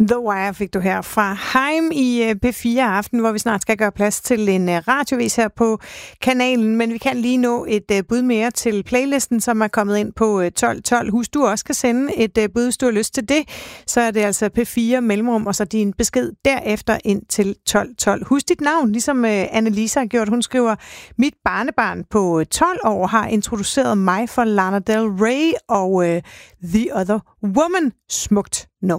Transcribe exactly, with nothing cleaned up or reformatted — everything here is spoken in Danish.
The Wire fik du her fra Heim i P fire Aften, hvor vi snart skal gøre plads til en radiovis her på kanalen. Men vi kan lige nå et bud mere til playlisten, som er kommet ind på tolv tolv. Husk, du også kan sende et bud, hvis du har lyst til det. Så er det altså P fire mellemrum, og så din besked derefter ind til tolv tolv. Husk dit navn, ligesom Annelisa har gjort. Hun skriver, mit barnebarn på tolv år har introduceret mig for Lana Del Rey og uh, The Other Woman. Smukt nummer.